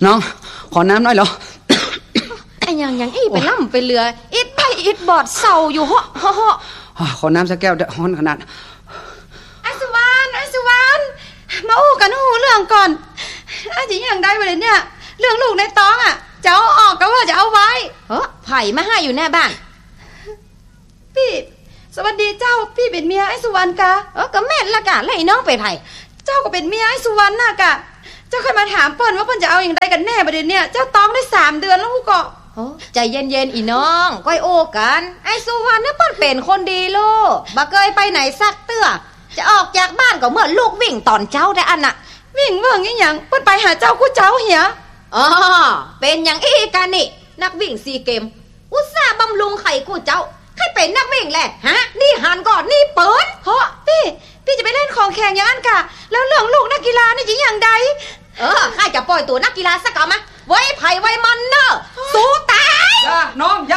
น้องขอน้ำหน่อยเหรอไอ้ยังอีไปล่ำไปเรืออิดไปอิดบอดเศร้าอยู่เหาะขอน้ำสักแก้วฮ้อนขนาดไอ้สุวรรณมาอู้กันหูเรื่องก่อนไอ้จีอย่างได้ไปเลยเนี่ยเรื่องลูกในท้องอ่ะจะเอาออกก็ว่าจะเอาไว้ไผ่มาให้อยู่แน่บ้านพี่สวัสดีเจ้าพี่เป็นเมียไอ้สุวรรณกะก็แม่นละกะไล่น้องไปไผ่เจ้าก็เป็นเมียไอ้สุวรรณน่ะกะเจ้าเคยมาถามเปิ้นว่าเปิ้นจะเอาอย่างไรกันแน่ประเด็นเนี่ยเจ้าท้องได้3 เดือนแล้วก็ใจเย็นๆอีน้องก้อยโอ้กันไอ้สุวรรณเนี่ยเปิ้นเป็นคนดีลูกบ่เคยไปไหนสักเตื้อจะออกจากบ้านก็เมื่อลูกวิ่งตอนเจ้าได้อันน่ะวิ่งเบิ่งอีหยังเปิ้นไปหาเจ้าคู่เจ้าเหียเป็นอย่างอีกันนี่นักวิ่ง4 เกมอุตส่าห์บำรุงไข่คู่เจ้าใครเป็นนักวิ่งแหละฮะนี่หันก่อนนี่เปิดพี่จะไปเล่นของแข่งอย่างนั้นกะแล้วเรื่องลูกนักกีฬานี่จะอย่างใดข้าจะปล่อยตัวนักกีฬาสักเอามาไว้ไผ่ไว้มันเนอะสู้ตายน้องย